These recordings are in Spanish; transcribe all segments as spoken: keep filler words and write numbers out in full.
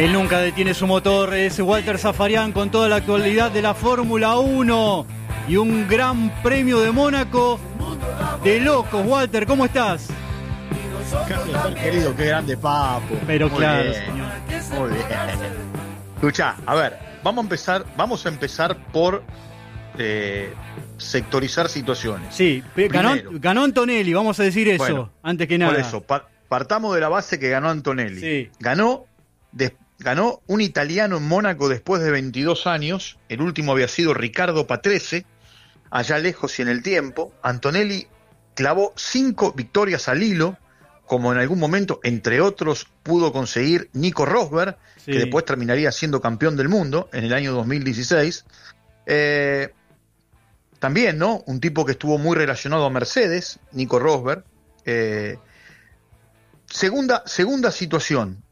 Él nunca detiene su motor, es Walter Zafarian con toda la actualidad de la Fórmula uno y un gran premio de Mónaco de locos. Walter, ¿cómo estás? Querido, qué grande Papo. Pero Muy claro, bien, señor. Muy bien. Escuchá, a ver, vamos a empezar, vamos a empezar por eh, sectorizar situaciones. Sí, ganó, Primero, ganó Antonelli, vamos a decir eso, bueno, antes que nada. Por eso, pa- partamos de la base que ganó Antonelli. Sí. Ganó, de- ganó un italiano en Mónaco después de veintidós años. El último había sido Riccardo Patrese, allá lejos y en el tiempo. Antonelli clavó cinco victorias al hilo, como en algún momento, entre otros, pudo conseguir Nico Rosberg, Sí. que después terminaría siendo campeón del mundo en el año dos mil dieciséis. Eh, también, ¿no? Un tipo que estuvo muy relacionado a Mercedes, Nico Rosberg. Eh, segunda, segunda situación.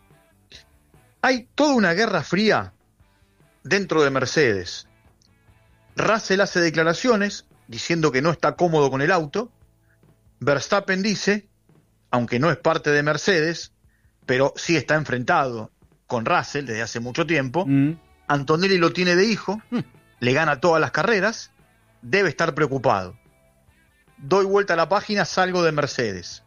Hay toda una guerra fría dentro de Mercedes. Russell hace declaraciones diciendo que no está cómodo con el auto. Verstappen dice, aunque no es parte de Mercedes, pero sí está enfrentado con Russell desde hace mucho tiempo. Mm. Antonelli lo tiene de hijo, Mm. le gana todas las carreras, debe estar preocupado. Doy vuelta a la página, salgo de Mercedes.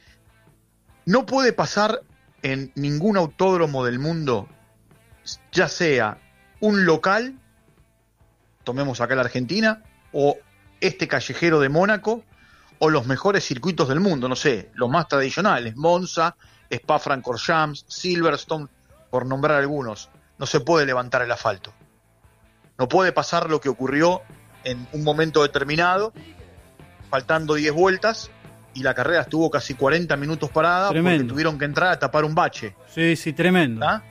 No puede pasar en ningún autódromo del mundo, ya sea un local, tomemos acá la Argentina, o este callejero de Mónaco, o los mejores circuitos del mundo, no sé, los más tradicionales, Monza, Spa-Francorchamps, Silverstone, por nombrar algunos. No se puede levantar el asfalto. No puede pasar lo que ocurrió en un momento determinado, faltando diez vueltas, y la carrera estuvo casi cuarenta minutos parada. Tremendo. Porque tuvieron que entrar a tapar un bache. Sí, sí, tremendo. ¿Ah?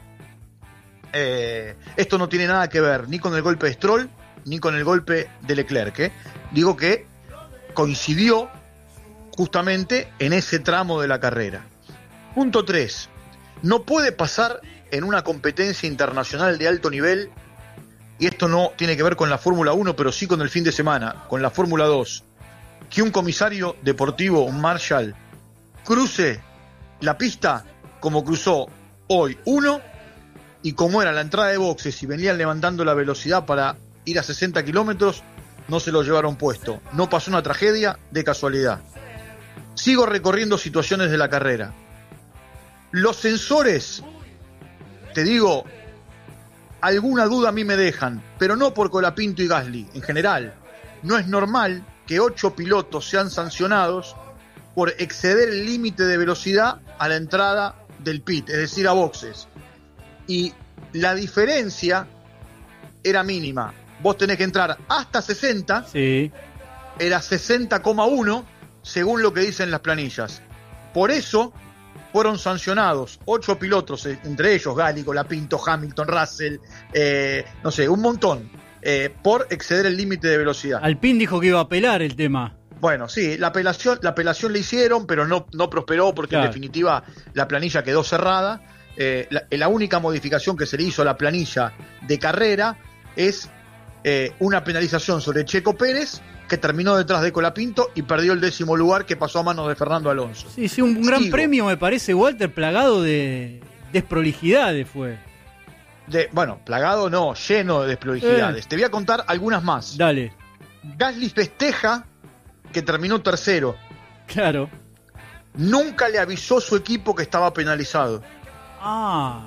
Eh, esto no tiene nada que ver ni con el golpe de Stroll, ni con el golpe de Leclerc. ¿eh? Digo que coincidió justamente en ese tramo de la carrera. Punto tres. No puede pasar en una competencia internacional de alto nivel, y esto no tiene que ver con la Fórmula uno, pero sí con el fin de semana, con la Fórmula dos, que un comisario deportivo, un Marshall, cruce la pista como cruzó hoy uno, y como era la entrada de boxes y venían levantando la velocidad para ir a sesenta kilómetros, no se lo llevaron puesto. No pasó una tragedia de casualidad. Sigo recorriendo situaciones de la carrera. Los sensores, te digo, alguna duda a mí me dejan, pero no por Colapinto y Gasly. En general, no es normal que ocho pilotos sean sancionados por exceder el límite de velocidad a la entrada del pit, es decir, a boxes. Y la diferencia era mínima. Vos tenés que entrar hasta sesenta, Sí. era sesenta coma uno, según lo que dicen las planillas. Por eso fueron sancionados ocho pilotos, entre ellos Gasly, Colapinto, Hamilton, Russell, eh, no sé, un montón, eh, por exceder el límite de velocidad. Alpine dijo que iba a apelar el tema. Bueno, sí, la apelación, la apelación la hicieron, pero no, no prosperó porque Claro. en definitiva la planilla quedó cerrada. Eh, la, la única modificación que se le hizo a la planilla de carrera es eh, una penalización sobre Checo Pérez, que terminó detrás de Colapinto y perdió el décimo lugar, que pasó a manos de Fernando Alonso. Sí, sí, un gran Sigo. premio me parece, Walter, plagado de desprolijidades fue. De, bueno, plagado no, lleno de desprolijidades. Eh. Te voy a contar algunas más. Dale, Gasly festeja que terminó tercero. claro. Nunca le avisó su equipo que estaba penalizado. Ah,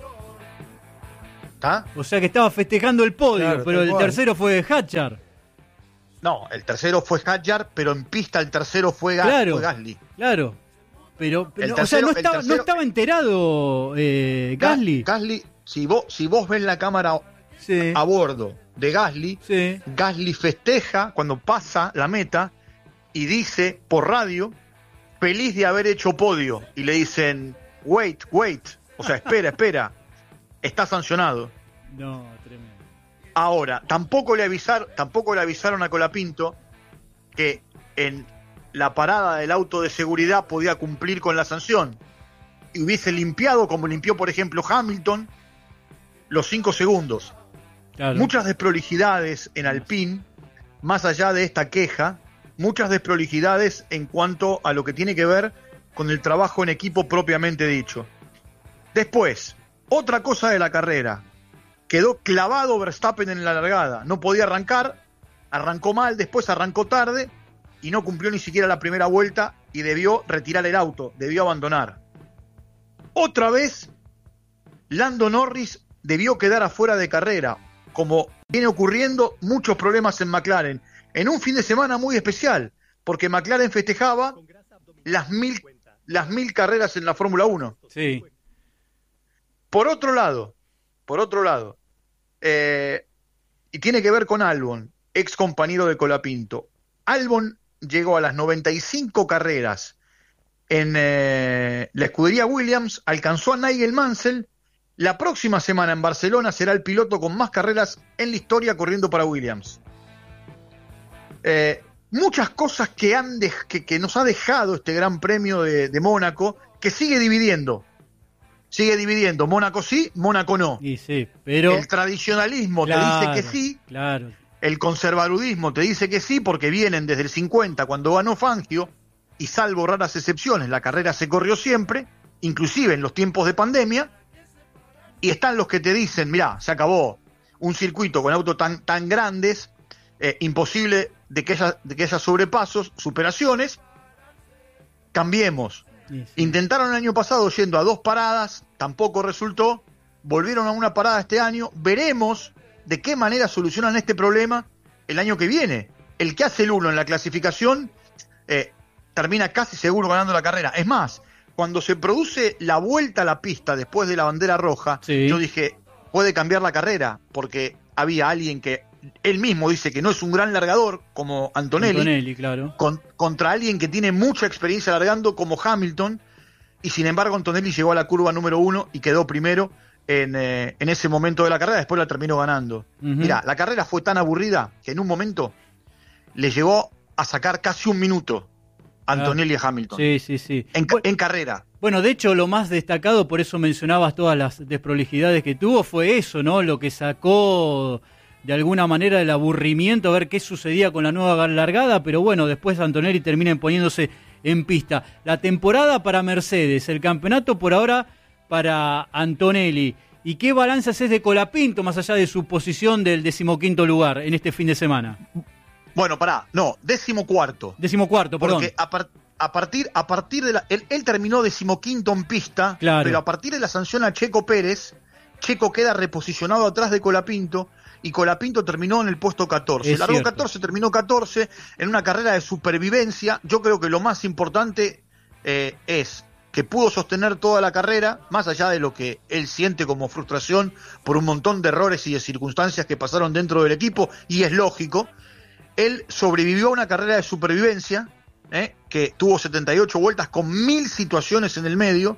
¿Está? o sea que estaba festejando el podio, Claro, pero tal el cual. tercero fue Hatchard. No, el tercero fue Hadjar, pero en pista el tercero fue, Ga- Claro. fue Gasly. Claro. Pero, pero, El o sea, tercero- no el estaba, no tercero- estaba enterado eh, Gasly. Ga- Gasly, si vos, si vos ves la cámara Sí, a bordo de Gasly, sí. Gasly festeja cuando pasa la meta y dice por radio, feliz de haber hecho podio. Y le dicen, wait, wait. O sea, espera, espera. Está sancionado. No, tremendo. Ahora, tampoco le avisaron, tampoco le avisaron a Colapinto que en la parada del auto de seguridad podía cumplir con la sanción y hubiese limpiado, como limpió por ejemplo Hamilton, los cinco segundos. Claro. Muchas desprolijidades en Alpine, más allá de esta queja, muchas desprolijidades en cuanto a lo que tiene que ver con el trabajo en equipo propiamente dicho. Después, Otra cosa de la carrera, quedó clavado Verstappen en la largada, no podía arrancar, arrancó mal, después arrancó tarde y no cumplió ni siquiera la primera vuelta y debió retirar el auto, debió abandonar. Otra vez, Lando Norris debió quedar afuera de carrera, como viene ocurriendo muchos problemas en McLaren, en un fin de semana muy especial, porque McLaren festejaba las mil, las mil carreras en la Fórmula uno. Sí. Por otro lado, por otro lado, eh, y tiene que ver con Albon, ex compañero de Colapinto. Albon llegó a las noventa y cinco carreras en eh, la escudería Williams, alcanzó a Nigel Mansell. La próxima semana en Barcelona será el piloto con más carreras en la historia corriendo para Williams. Eh, muchas cosas que, han de, que, que nos ha dejado este Gran Premio de, de Mónaco, que sigue dividiendo. Sigue dividiendo. Mónaco sí, Mónaco no. Y sí, pero... El tradicionalismo claro, te dice que sí. Claro. El conservadurismo te dice que sí, porque vienen desde el cincuenta, cuando ganó Fangio, y salvo raras excepciones, la carrera se corrió siempre, inclusive en los tiempos de pandemia. Y están los que te dicen, mirá, se acabó un circuito con autos tan, tan grandes, eh, imposible de que, haya, de que haya sobrepasos, superaciones, cambiemos. Sí, sí. Intentaron el año pasado yendo a dos paradas, tampoco resultó, volvieron a una parada este año, veremos de qué manera solucionan este problema el año que viene. El que hace el uno en la clasificación eh, termina casi seguro ganando la carrera. Es más, cuando se produce la vuelta a la pista después de la bandera roja, sí. Yo dije, puede cambiar la carrera, porque había alguien que él mismo dice que no es un gran largador, como Antonelli, Antonelli claro. con, contra alguien que tiene mucha experiencia largando, como Hamilton, y sin embargo Antonelli llegó a la curva número uno y quedó primero en, eh, en ese momento de la carrera, después la terminó ganando. Uh-huh. Mirá, la carrera fue tan aburrida que en un momento le llegó a sacar casi un minuto Antonelli a Hamilton. Sí, sí, sí. En, bueno, en carrera. Bueno, de hecho, lo más destacado, por eso mencionabas todas las desprolijidades que tuvo, fue eso, ¿no? Lo que sacó de alguna manera el aburrimiento, a ver qué sucedía con la nueva largada, pero bueno, después Antonelli termina poniéndose en pista. La temporada para Mercedes, el campeonato por ahora para Antonelli. ¿Y qué balance haces de Colapinto, más allá de su posición del decimoquinto lugar en este fin de semana? Bueno, pará, no, décimo cuarto. Décimo cuarto, perdón. Porque a, par, a partir, a partir de la... Él, él terminó decimoquinto en pista, claro. Pero a partir de la sanción a Checo Pérez, Checo queda reposicionado atrás de Colapinto, y Colapinto terminó en el puesto catorce. Largó cierto. catorce, terminó catorce, en una carrera de supervivencia. Yo creo que lo más importante eh, es que pudo sostener toda la carrera, más allá de lo que él siente como frustración por un montón de errores y de circunstancias que pasaron dentro del equipo, y es lógico. Él sobrevivió a una carrera de supervivencia, ¿eh? que tuvo setenta y ocho vueltas con mil situaciones en el medio,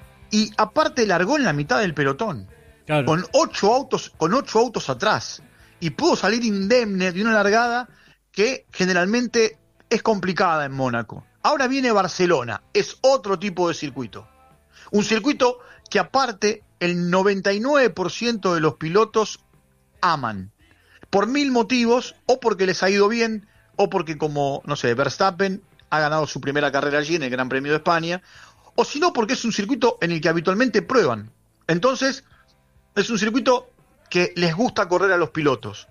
y aparte largó en la mitad del pelotón, claro. con ocho autos, con ocho autos atrás, y pudo salir indemne de una largada que generalmente es complicada en Mónaco. Ahora viene Barcelona, es otro tipo de circuito, un circuito que aparte el noventa y nueve por ciento de los pilotos aman. Por mil motivos, o porque les ha ido bien, o porque como, no sé, Verstappen ha ganado su primera carrera allí en el Gran Premio de España, o si no, porque es un circuito en el que habitualmente prueban. Entonces, es un circuito que les gusta correr a los pilotos.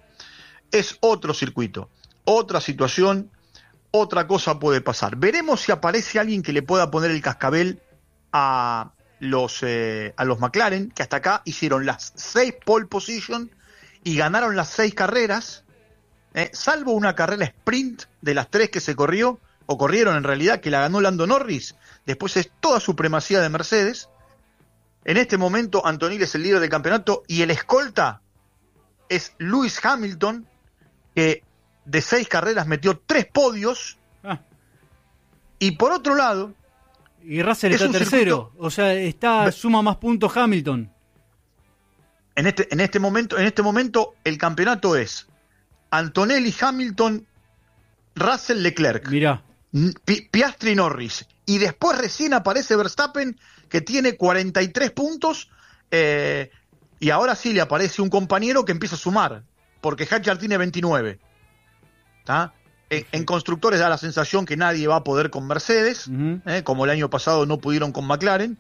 Es otro circuito, otra situación, otra cosa puede pasar. Veremos si aparece alguien que le pueda poner el cascabel a los, eh, a los McLaren, que hasta acá hicieron las seis pole position y ganaron las seis carreras, eh, salvo una carrera sprint de las tres que se corrió, o corrieron en realidad, que la ganó Lando Norris. Después es toda supremacía de Mercedes. En este momento Antonelli es el líder del campeonato y el escolta es Lewis Hamilton, que de seis carreras metió tres podios. Ah. Y por otro lado... Y Russell está tercero, circuito, o sea, está suma más puntos Hamilton. En este, en este momento, en este momento el campeonato es Antonelli, Hamilton, Russell, Leclerc. Mirá. Pi- Piastri, Norris. Y después recién aparece Verstappen, que tiene cuarenta y tres puntos, eh, y ahora sí le aparece un compañero que empieza a sumar, porque Hadjar tiene veintinueve. ¿Tá? En, en constructores da la sensación que nadie va a poder con Mercedes, uh-huh. eh, como el año pasado no pudieron con McLaren.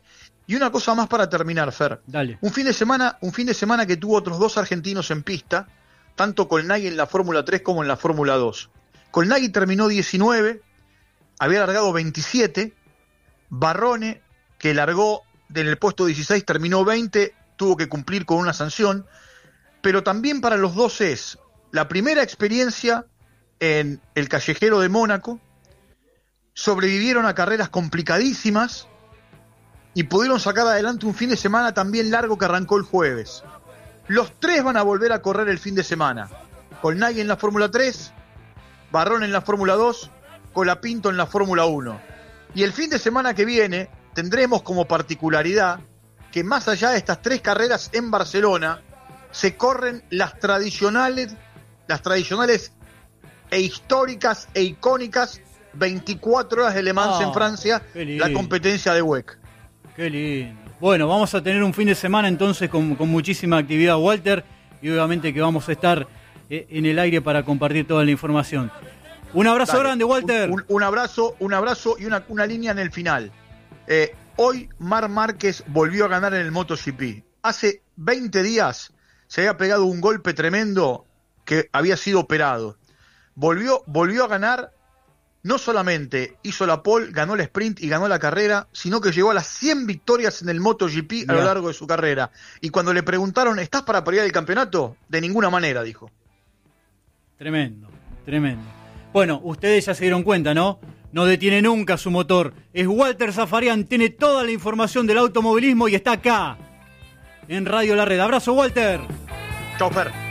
Y una cosa más para terminar, Fer. Dale. Un fin de semana, un fin de semana que tuvo otros dos argentinos en pista, tanto Colnaghi en la Fórmula tres como en la Fórmula dos. Colnaghi terminó diecinueve, había largado veintisiete, Barrone, que largó en el puesto dieciséis, terminó veinte, tuvo que cumplir con una sanción, pero también para los dos es la primera experiencia en el Callejero de Mónaco, sobrevivieron a carreras complicadísimas y pudieron sacar adelante un fin de semana también largo que arrancó el jueves. Los tres van a volver a correr el fin de semana. Colnaghi en la Fórmula tres, Barrón en la Fórmula dos, Colapinto en la Fórmula uno. Y el fin de semana que viene tendremos como particularidad que más allá de estas tres carreras en Barcelona, se corren las tradicionales, las tradicionales e históricas e icónicas veinticuatro horas de Le Mans oh, en Francia, la competencia de W E C. Qué lindo. Bueno, vamos a tener un fin de semana entonces con, con muchísima actividad, Walter, y obviamente que vamos a estar eh, en el aire para compartir toda la información. Un abrazo Dale. grande, Walter. Un, un, un abrazo, un abrazo y una, una línea en el final. Eh, hoy Marc Márquez volvió a ganar en el MotoGP. Hace veinte días se había pegado un golpe tremendo que había sido operado. Volvió, volvió a ganar. No solamente hizo la pole, ganó el sprint y ganó la carrera, sino que llegó a las cien victorias en el MotoGP a lo largo de su carrera. Y cuando le preguntaron, ¿estás para pelear el campeonato? De ninguna manera, dijo. Tremendo, tremendo. Bueno, ustedes ya se dieron cuenta, ¿no? No detiene nunca su motor. Es Walter Zafarian, tiene toda la información del automovilismo y está acá, en Radio La Red. Abrazo, Walter. Chau, Fer.